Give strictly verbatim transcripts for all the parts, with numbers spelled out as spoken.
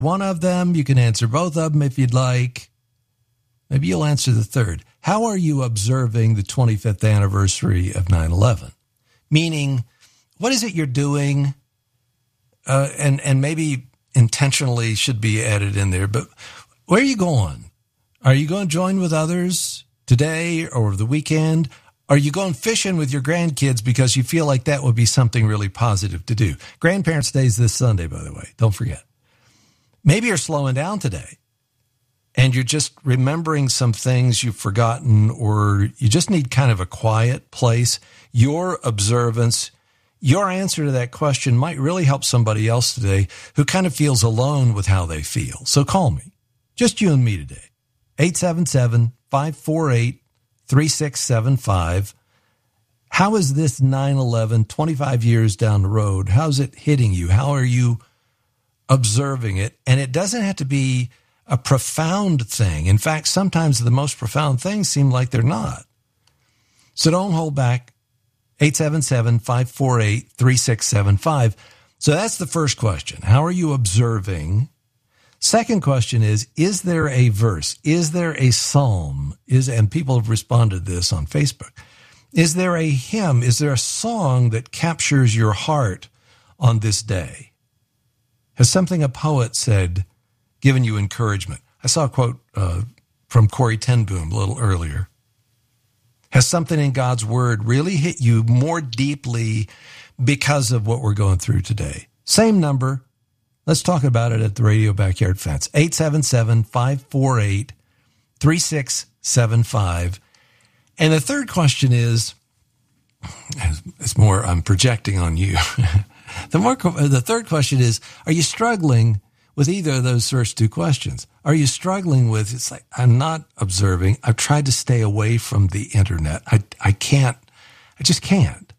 one of them. You can answer both of them if you'd like. Maybe you'll answer the third. How are you observing the twenty-fifth anniversary of nine eleven? Meaning, what is it you're doing? Uh, and, and maybe intentionally should be added in there, but where are you going? Are you going to join with others today or over the weekend? Are you going fishing with your grandkids because you feel like that would be something really positive to do? Grandparents' Day is this Sunday, by the way. Don't forget. Maybe you're slowing down today and you're just remembering some things you've forgotten, or you just need kind of a quiet place. Your observance, your answer to that question might really help somebody else today who kind of feels alone with how they feel. So call me. Just you and me today. eight seven seven, five four eight, three six seven five. How is this nine eleven, twenty-five years down the road, how's it hitting you? How are you observing it? And it doesn't have to be a profound thing. In fact, sometimes the most profound things seem like they're not. So don't hold back. eight seven seven, five four eight, three six seven five. So that's the first question. How are you observing? Second question is, is there a verse? Is there a psalm? Is, and people have responded to this on Facebook. Is there a hymn? Is there a song that captures your heart on this day? Has something a poet said given you encouragement? I saw a quote uh, from Corrie ten Boom a little earlier. Has something in God's word really hit you more deeply because of what we're going through today? Same number. Let's talk about it at the Radio Backyard Fence. eight seven seven, five four eight, three six seven five. And the third question is, it's more, I'm projecting on you. the more, the third question is, are you struggling with either of those first two questions? Are you struggling with, it's like, I'm not observing. I've tried to stay away from the internet. I, I can't, I just can't.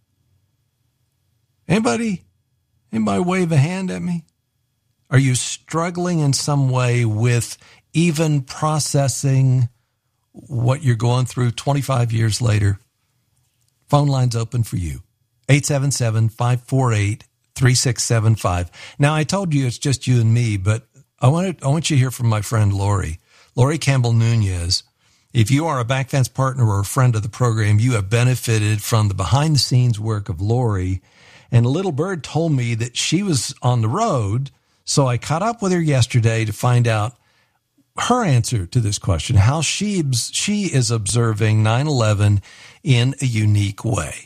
Anybody, anybody wave a hand at me? Are you struggling in some way with even processing what you're going through twenty-five years later? Phone line's open for you. eight seven seven, five four eight, three six seven five. Now, I told you it's just you and me, but I want to, I want you to hear from my friend Lori. Lori Campbell Nunez. If you are a Backfence partner or a friend of the program, you have benefited from the behind-the-scenes work of Lori. And a little bird told me that she was on the road, so I caught up with her yesterday to find out her answer to this question, how she, she is observing nine eleven in a unique way.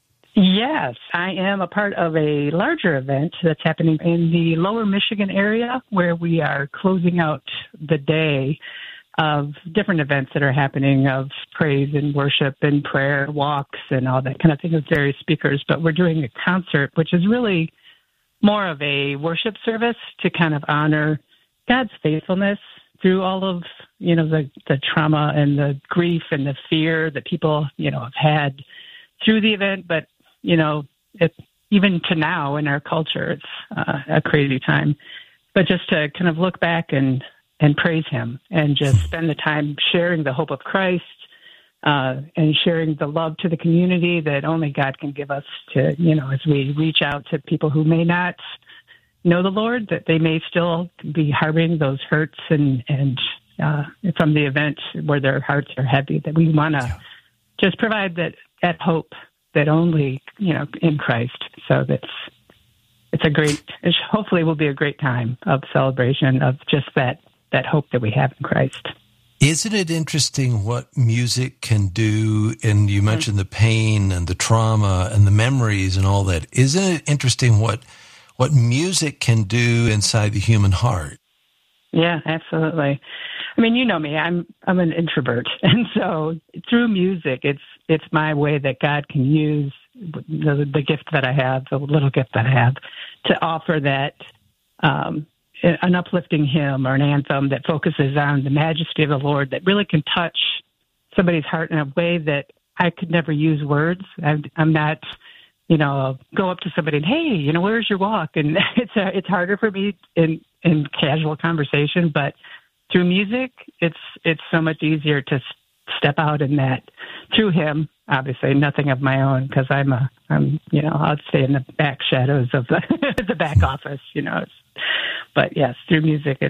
Yes, I am a part of a larger event that's happening in the lower Michigan area, where we are closing out the day of different events that are happening, of praise and worship and prayer walks and all that kind of thing with various speakers. But we're doing a concert, which is really more of a worship service to kind of honor God's faithfulness through all of, you know, the, the trauma and the grief and the fear that people, you know, have had through the event. But, you know, it, even to now in our culture, it's uh, a crazy time. But just to kind of look back and, and praise him and just spend the time sharing the hope of Christ, uh, and sharing the love to the community that only God can give us to, you know, as we reach out to people who may not know the Lord, that they may still be harboring those hurts and, and uh, from the event where their hearts are heavy, that we want to yeah. just provide that, that hope that only, you know, in Christ. So that's, it's a great, it hopefully will be a great time of celebration of just that, that hope that we have in Christ. Isn't it interesting what music can do? And you mentioned the pain and the trauma and the memories and all that. Isn't it interesting what what music can do inside the human heart? Yeah, absolutely. I mean, you know me, I'm I'm an introvert. And so through music, it's it's my way that God can use the, the gift that I have, the little gift that I have, to offer that um an uplifting hymn or an anthem that focuses on the majesty of the Lord, that really can touch somebody's heart in a way that I could never use words. I'm, I'm not, you know, go up to somebody and, hey, you know, where's your walk? And it's a, it's harder for me in, in casual conversation, but through music, it's it's so much easier to step out in that through him. Obviously, nothing of my own because I'm a, I'm, you know, I'll stay in the back shadows of the, the back office, you know. But yes, through music,